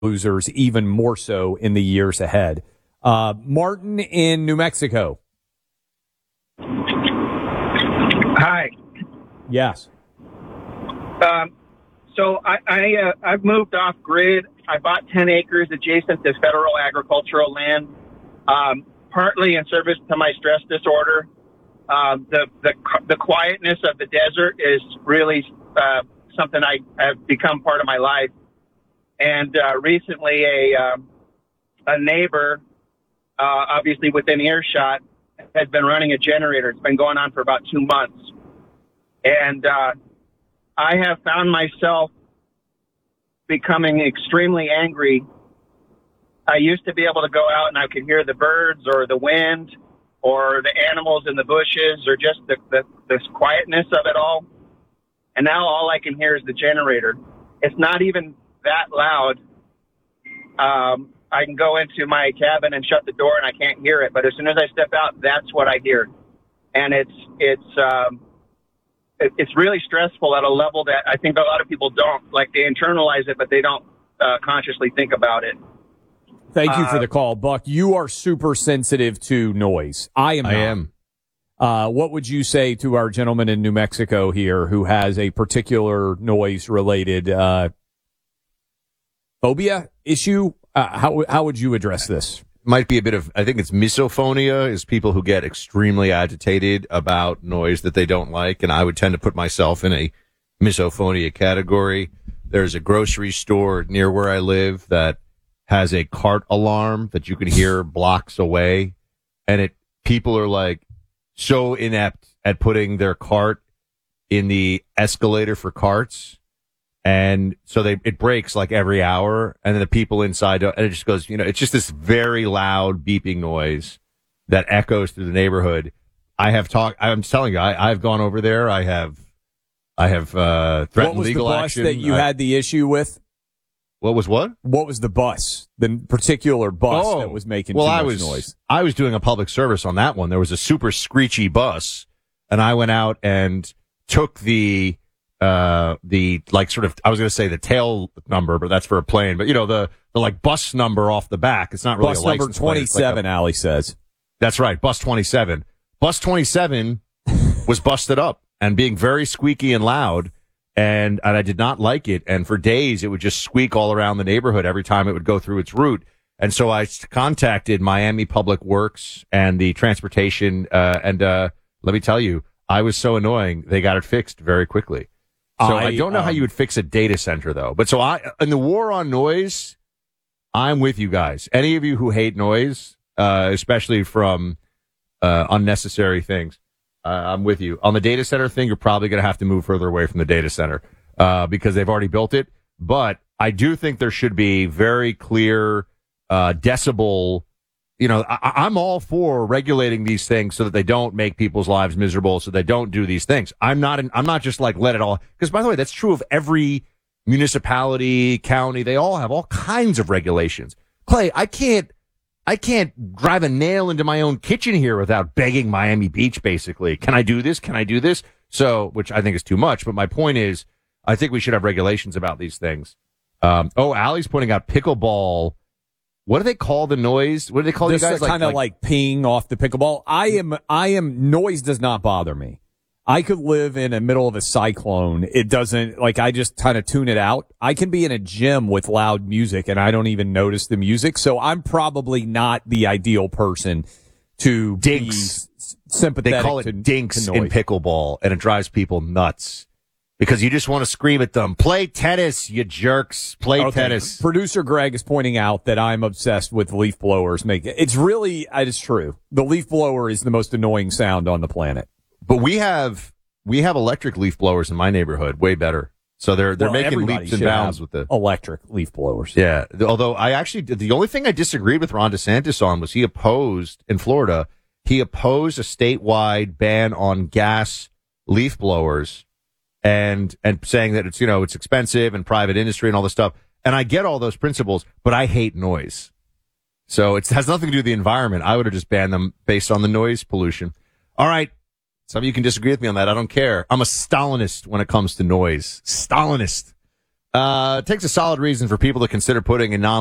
losers even more so in the years ahead. Martin in New Mexico. Hi. Yes. So I've moved off grid. I bought 10 acres adjacent to federal agricultural land, partly in service to my stress disorder. The quietness of the desert is really something I've become part of my life. And recently, a neighbor, obviously within earshot, has been running a generator. It's been going on for about 2 months. And I have found myself becoming extremely angry. I used to be able to go out and I could hear the birds or the wind or the animals in the bushes or just the quietness of it all. And now all I can hear is the generator. It's not even that loud. I can go into my cabin and shut the door and I can't hear it. But as soon as I step out, that's what I hear. And it's really stressful at a level that I think a lot of people don't. Like, they internalize it, but they don't consciously think about it. Thank you for the call, Buck. You are super sensitive to noise. I am. What would you say to our gentleman in New Mexico here who has a particular noise-related phobia issue? How would you address this? Might be a bit of, I think it's misophonia, is people who get extremely agitated about noise that they don't like, and I would tend to put myself in a misophonia category. There's a grocery store near where I live that has a cart alarm that you can hear blocks away, and people are like so inept at putting their cart in the escalator for carts. And so it breaks like every hour, and then the people inside, and it just goes, it's just this very loud beeping noise that echoes through the neighborhood. I'm telling you, I've gone over there. I have threatened legal action. What was the bus that you had the issue with? What was what? What was the bus? The particular bus that was making too much noise? I was doing a public service on that one. There was a super screechy bus, and I went out and took the I was going to say the tail number, but that's for a plane. But the like bus number off the back. It's not really bus a license number 27. Allie says that's right. Bus 27. Bus 27 was busted up and being very squeaky and loud, and I did not like it. And for days, it would just squeak all around the neighborhood every time it would go through its route. And so I contacted Miami Public Works and the transportation, and let me tell you, I was so annoying. They got it fixed very quickly. So I don't know how you would fix a data center, though. But in the war on noise, I'm with you guys. Any of you who hate noise, especially from unnecessary things, I'm with you. On the data center thing, you're probably going to have to move further away from the data center because they've already built it. But I do think there should be very clear decibel. I'm all for regulating these things so that they don't make people's lives miserable, so they don't do these things. I'm not just like let it all, because by the way, that's true of every municipality, county. They all have all kinds of regulations. Clay, I can't drive a nail into my own kitchen here without begging Miami Beach, basically. Can I do this? Can I do this? So, which I think is too much. But my point is, I think we should have regulations about these things. Allie's pointing out pickleball. What do they call the noise? What do they call you guys? Kind of like peeing off the pickleball. I am. Noise does not bother me. I could live in the middle of a cyclone. It doesn't, I just kind of tune it out. I can be in a gym with loud music and I don't even notice the music. So I'm probably not the ideal person to dinks. Be sympathetic. They call it dinks in pickleball, and it drives people nuts. Because you just want to scream at them, play tennis, you jerks, play tennis. Producer Greg is pointing out that I'm obsessed with leaf blowers. It's true. The leaf blower is the most annoying sound on the planet. But we have electric leaf blowers in my neighborhood, way better. So they're making leaps and bounds with the electric leaf blowers. Yeah. Although the only thing I disagreed with Ron DeSantis on was he opposed a statewide ban on gas leaf blowers. And saying that it's expensive and private industry and all this stuff. And I get all those principles, but I hate noise. So it has nothing to do with the environment. I would have just banned them based on the noise pollution. All right. Some of you can disagree with me on that. I don't care. I'm a Stalinist when it comes to noise. Stalinist. It takes a solid reason for people to consider putting a non